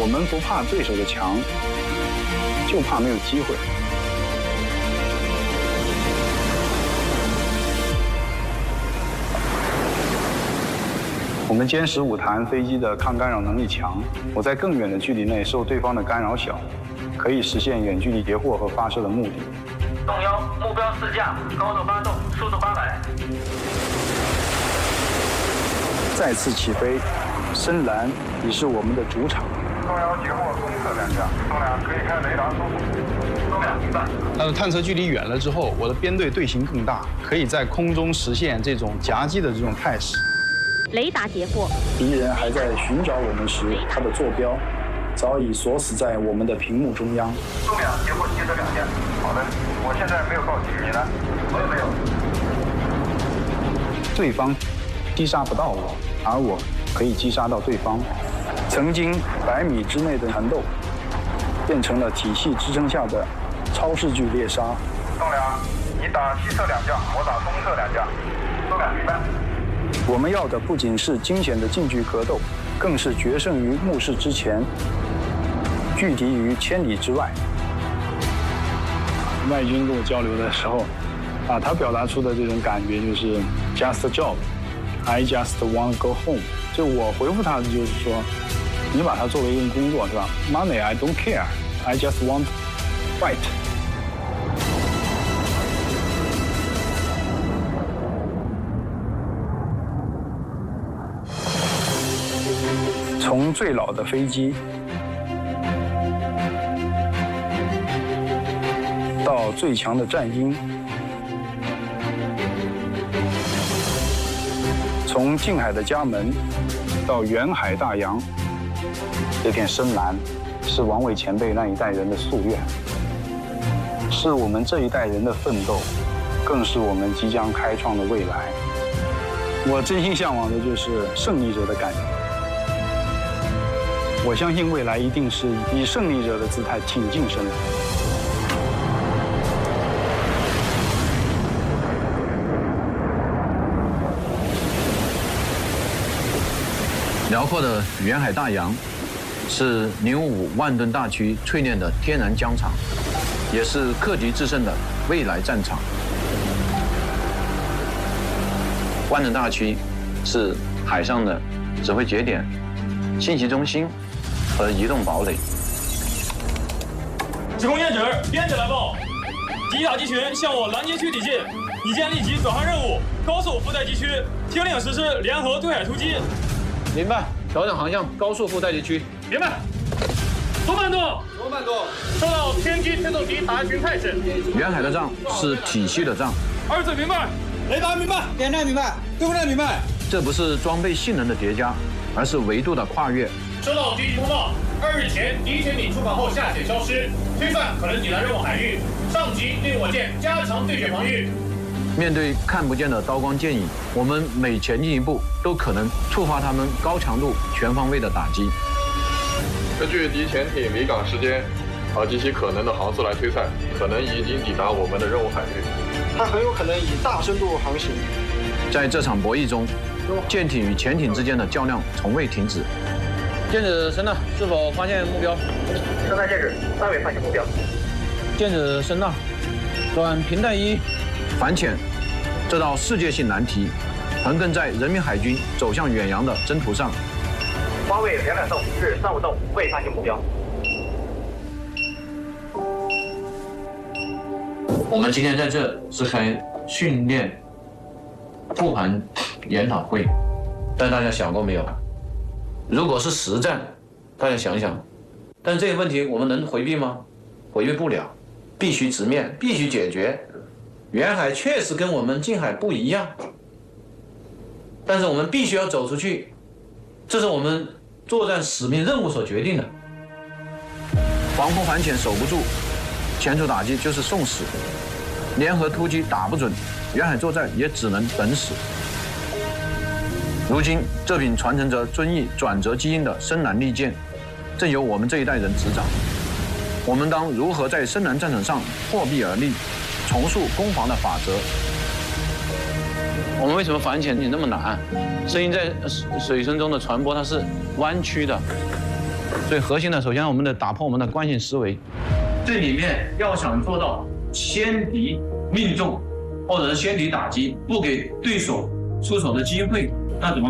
们不怕对手的强，就怕没有机会。我们歼15弹飞机的抗干扰能力强，我在更远的距离内受对方的干扰小，可以实现远距离截获和发射的目的。 动幺，目标4架，高度发动，速度800。 再次起飞，深蓝已是我们的主场。 动幺截获东侧2架，动2可以开雷达搜索。 动2明白。 探测距离远了之后，我的编队队形更大，可以在空中实现这种夹击的这种态势。 雷达截获。 敌人还在寻找我们时，他的坐标早已锁死在我们的屏幕中央。 动2截获汽车2架。好的，我现在没有告击，你呢？我也没有。 对方击杀不到我，而我可以击杀到对方。曾经100米之内的缠斗，变成了体系支撑下的超视距猎杀。 动2，你打西侧2架，我打东侧2架。动2明白。 我们要的不仅是惊险的近距格斗，更是决胜于目视之前，拒敌于千里之外。外军跟我交流的时候，他表达出的这种感觉就是 just a job, I just want to go home。就我回复他的就是说，你把它作为一份工作是吧 ？Money I don't care, I just want to fight。从最老的飞机到最强的战鹰，从近海的家门到远海大洋，这片深蓝是王伟前辈那一代人的夙愿，是我们这一代人的奋斗，更是我们即将开创的未来。我真心向往的就是胜利者的感觉。我相信未来一定是以胜利者的姿态挺进生活。 辽阔的远海大洋，是055万吨大驱淬炼的天然疆场，也是克敌制胜的未来战场。万吨大驱是海上的指挥节点、信息中心和移动堡垒。 指挥验指，编制来报，敌打击群向我拦截区抵近，已见立即转换任务，高速覆盖地区，听令实施联合对海突击。 明白，调整航向，高速覆盖地区。 明白。多慢动，收到天机推动敌打击群态势。 远海的仗是体系的仗。 二嘴明白， 雷达明白，点站明白，对不站明白。 这不是装备性能的叠加，而是维度的跨越。 收到敌机通报，2日前敌潜艇出港后下潜消失，推算可能抵达任务海域。上级令我舰加强对决防御。 面对看不见的刀光剑影，我们每前进一步，都可能触发他们高强度、全方位的打击。 根据敌潜艇离港时间及其可能的航速来推算，可能已经抵达我们的任务海域。 它很有可能以大深度航行。 在这场博弈中，舰艇与潜艇之间的较量从未停止。舰指声呐，是否发现目标？ 声呐舰指，尚未发现目标。 舰指声呐，转平带1，反潜。这道世界性难题，横亘在人民海军走向远洋的征途上。 方位2洞至35洞，未发现目标。 我们今天在这是开训练复盘研讨会，但大家想过没有？如果是实战，大家想一想，但这个问题我们能回避吗？回避不了，必须直面，必须解决。远海确实跟我们近海不一样，但是我们必须要走出去，这是我们作战使命任务所决定的。防空反潜守不住，前处打击就是送死，联合突击打不准，远海作战也只能等死。如今这柄传承着遵义转折基因的深蓝利剑，正由我们这一代人执掌。我们当如何在深蓝战场上破壁而立，重塑攻防的法则？我们为什么反潜那么难？声音在水声中的传播它是弯曲的， 最核心的，首先我们得打破我们的惯性思维。这里面要想做到先敌命中，或者是先敌打击，不给对手出手的机会，那怎么？